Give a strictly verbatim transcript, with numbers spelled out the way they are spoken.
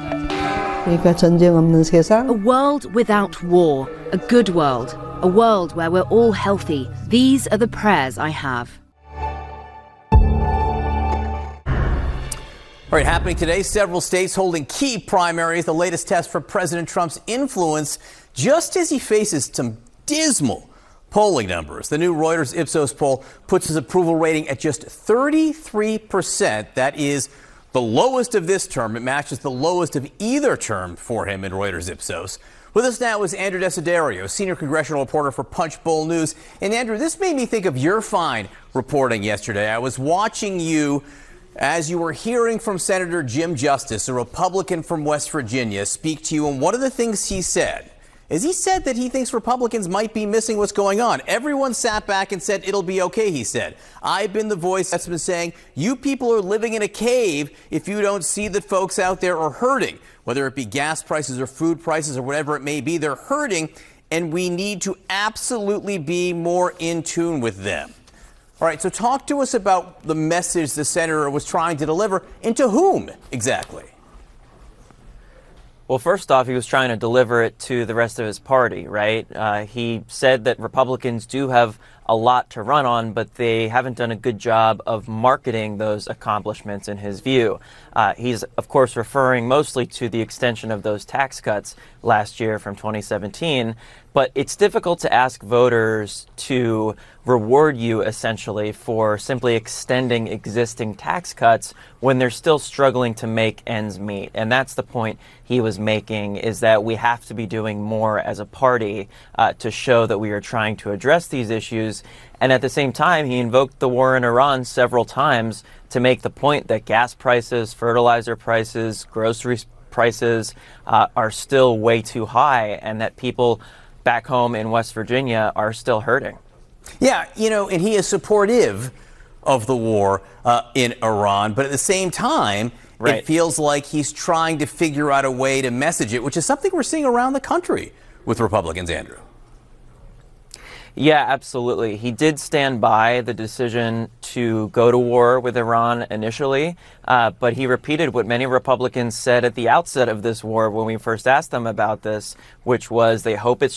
그러니까 전쟁 없는 세상. A world without war, a good world, a world where we're all healthy. These are the prayers I have. All right, happening today, several states holding key primaries, the latest test for President Trump's influence, just as he faces some dismal polling numbers. The new Reuters Ipsos poll puts his approval rating at just thirty-three percent. That is the lowest of this term. It matches the lowest of either term for him in Reuters Ipsos. With us now is Andrew Desiderio, senior congressional reporter for Punchbowl News. And Andrew, this made me think of your fine reporting yesterday. I was watching you as you were hearing from Senator Jim Justice, a Republican from West Virginia, speak to you. And one of the things he said is he said that he thinks Republicans might be missing what's going on. Everyone sat back and said, it'll be okay, he said. I've been the voice that's been saying, you people are living in a cave if you don't see that folks out there are hurting, whether it be gas prices or food prices or whatever it may be. They're hurting, and we need to absolutely be more in tune with them. All right, so talk to us about the message the senator was trying to deliver, and to whom exactly? Well, first off, he was trying to deliver it to the rest of his party, right? Uh, he said that Republicans do have a lot to run on, but they haven't done a good job of marketing those accomplishments in his view. Uh, he's, of course, referring mostly to the extension of those tax cuts last year from twenty seventeen. But it's difficult to ask voters to reward you essentially for simply extending existing tax cuts when they're still struggling to make ends meet. And that's the point he was making, is that we have to be doing more as a party uh, to show that we are trying to address these issues. And at the same time, he invoked the war in Iran several times to make the point that gas prices, fertilizer prices, grocery prices uh, are still way too high, and that people back home in West Virginia are still hurting. Yeah, you know, and he is supportive of the war uh, in Iran, but at the same time, right, it feels like he's trying to figure out a way to message it, which is something we're seeing around the country with Republicans, Andrew. Yeah, absolutely. He did stand by the decision to go to war with Iran initially, uh, but he repeated what many Republicans said at the outset of this war when we first asked them about this, which was they hope it's